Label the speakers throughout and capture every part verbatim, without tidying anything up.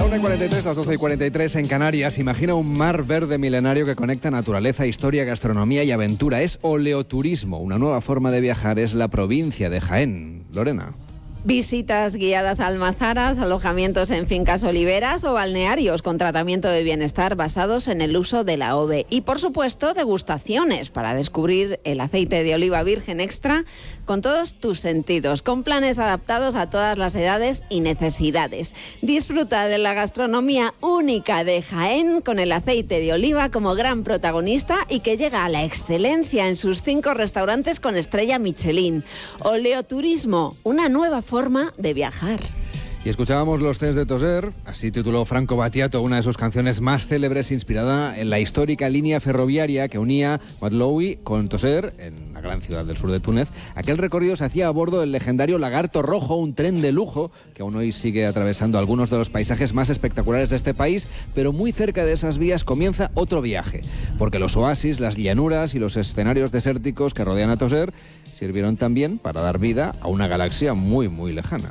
Speaker 1: La una y cuarenta y tres, las doce y cuarenta y tres en Canarias. Imagina un mar verde milenario que conecta naturaleza, historia, gastronomía y aventura. Es oleoturismo. Una nueva forma de viajar es la provincia de Jaén. Lorena.
Speaker 2: Visitas guiadas a almazaras, alojamientos en fincas oliveras o balnearios con tratamiento de bienestar basados en el uso de la O V E. Y, por supuesto, degustaciones para descubrir el aceite de oliva virgen extra con todos tus sentidos, con planes adaptados a todas las edades y necesidades. Disfruta de la gastronomía única de Jaén con el aceite de oliva como gran protagonista y que llega a la excelencia en sus cinco restaurantes con estrella Michelin. Oleoturismo, una nueva forma forma de viajar.
Speaker 1: Y escuchábamos Los Cens de Toser, así tituló Franco Battiato una de sus canciones más célebres, inspirada en la histórica línea ferroviaria que unía Matloui con Toser, en la gran ciudad del sur de Túnez. Aquel recorrido se hacía a bordo del legendario Lagarto Rojo, un tren de lujo que aún hoy sigue atravesando algunos de los paisajes más espectaculares de este país, pero muy cerca de esas vías comienza otro viaje, porque los oasis, las llanuras y los escenarios desérticos que rodean a Toser sirvieron también para dar vida a una galaxia muy, muy lejana.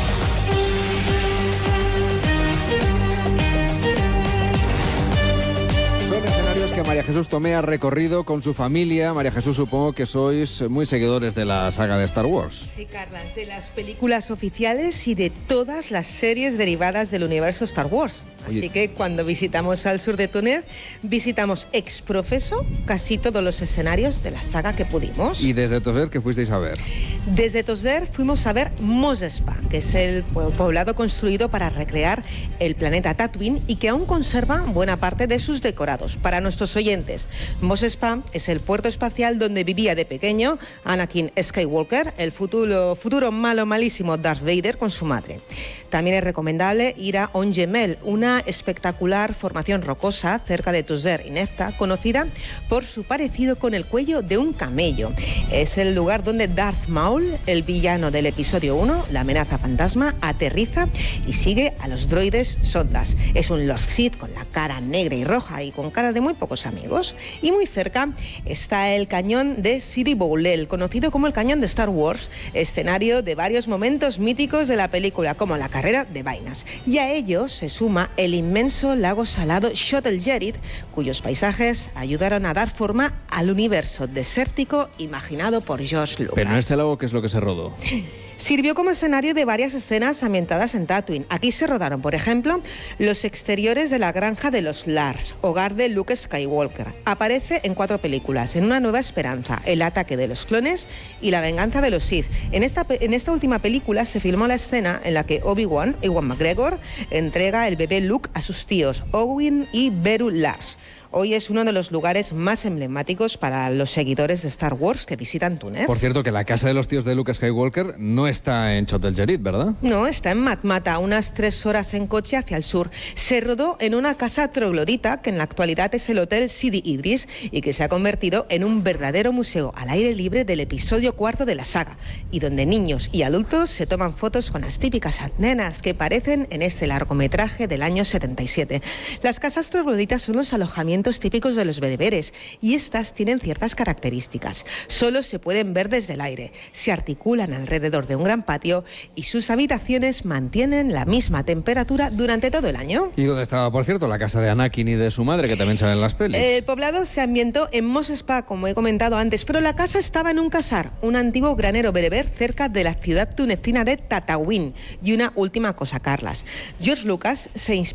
Speaker 1: Que María Jesús Tomé ha recorrido con su familia. María Jesús, supongo que sois muy seguidores de la saga de Star Wars.
Speaker 3: Sí, Carlas, de las películas oficiales y de todas las series derivadas del universo Star Wars. Oye. Así que cuando visitamos al sur de Túnez, visitamos ex profeso casi todos los escenarios de la saga que pudimos.
Speaker 1: ¿Y desde Toser qué fuisteis a ver?
Speaker 3: Desde Toser fuimos a ver Mos Espa, que es el poblado construido para recrear el planeta Tatooine y que aún conserva buena parte de sus decorados. Para nuestros oyentes, Mos Espa es el puerto espacial donde vivía de pequeño Anakin Skywalker, el futuro, futuro malo malísimo Darth Vader con su madre. También es recomendable ir a Ongemel, una espectacular formación rocosa cerca de Toser y Nefta, conocida por su parecido con el cuello de un camello. Es el lugar donde Darth Maul, el villano del episodio uno, la amenaza fantasma, aterriza y sigue a los droides sondas. Es un Lord Sith con la cara negra y roja y con cara de muy pocos amigos. Y muy cerca está el cañón de Sidi Boulel, conocido como el cañón de Star Wars, escenario de varios momentos míticos de la película, como la carrera de vainas. Y a ello se suma el inmenso lago salado Shotl Yerit, cuyos paisajes ayudaron a dar forma al universo desértico imaginado por George Lucas.
Speaker 1: Pero en este lago, ¿qué es lo que se rodó?
Speaker 3: Sirvió como escenario de varias escenas ambientadas en Tatooine. Aquí se rodaron, por ejemplo, los exteriores de la granja de los Lars, hogar de Luke Skywalker. Aparece en cuatro películas: en Una nueva esperanza, El ataque de los clones y La venganza de los Sith. En esta, en esta última película se filmó la escena en la que Obi-Wan, Ewan McGregor, entrega el bebé Luke a sus tíos Owen y Beru Lars. Hoy es uno de los lugares más emblemáticos para los seguidores de Star Wars que visitan Túnez.
Speaker 1: Por cierto, que la casa de los tíos de Luke Skywalker no está en Shotl Yerit, ¿verdad?
Speaker 3: No, está en Matmata, unas tres horas en coche hacia el sur. Se rodó en una casa troglodita que en la actualidad es el Hotel Sidi Idris y que se ha convertido en un verdadero museo al aire libre del episodio cuarto de la saga, y donde niños y adultos se toman fotos con las típicas antenas que aparecen en este largometraje del año setenta y siete. Las casas trogloditas son los alojamientos típicos de los bereberes y estas tienen ciertas características. Solo se pueden ver desde el aire, se articulan alrededor de un gran patio y sus habitaciones mantienen la misma temperatura durante todo el año.
Speaker 1: ¿Y dónde estaba, por cierto, la casa de Anakin y de su madre, que también salen en las pelis?
Speaker 3: El poblado se ambientó en Mos Espa, como he comentado antes, pero la casa estaba en un casar, un antiguo granero bereber cerca de la ciudad tunecina de Tatooine. Y una última cosa, Carlas. George Lucas se inspiró